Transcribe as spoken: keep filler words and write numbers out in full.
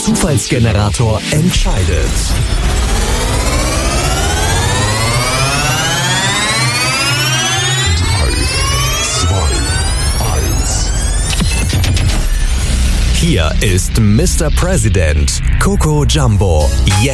Zufallsgenerator entscheidet. Hier ist Mister President, Coco Jumbo.